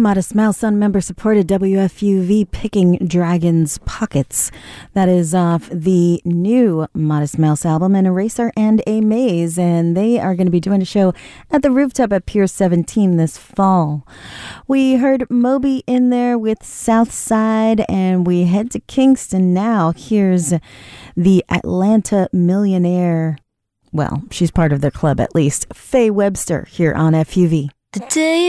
Modest Mouse on member-supported WFUV Picking Dragons Pockets. That is off the new Modest Mouse album, An Eraser and a Maze, and they are going to be doing a show at the Rooftop at Pier 17 this fall. We heard Moby in there with Southside, and we head to Kingston now. Here's the Atlanta millionaire, well, she's part of their club at least, Faye Webster here on FUV. The day